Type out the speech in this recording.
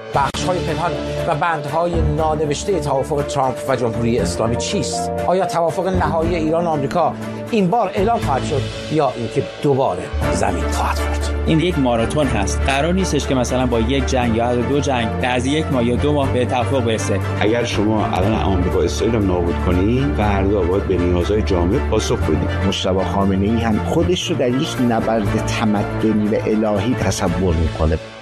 بخش‌های پنهان و بندهای نانوشته توافق ترامپ و جمهوری اسلامی چیست؟ آیا توافق نهایی ایران و آمریکا این بار اعلام خواهد شد یا اینکه دوباره زمین خواهد خورد؟ این یک ماراتون هست. قرار نیستش که مثلا با یک جنگ یا دو جنگ از یک ماه یا 2 ماه به توافق برسه. اگر شما الان آمریکا اسرائیل رو نابود کنید، فردا باید به نیازهای جامعه پاسخ بدید. مجتبی خامنه‌ای هم خودش رو در یک نبرد تمدنی و الهی تصور میکنه.